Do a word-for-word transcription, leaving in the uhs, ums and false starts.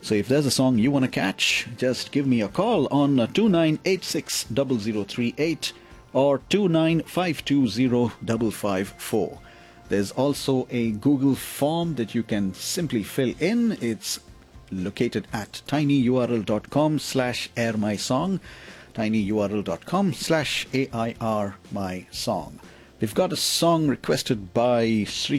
So if there's a song you want to catch, just give me a call on uh, two nine eight six zero zero three eight or two nine five two zero five five four. There's also a Google form that you can simply fill in. It's located at tinyurl.com slash airmysong, tinyurl.com slash A I R my song. We've got a song requested by Sri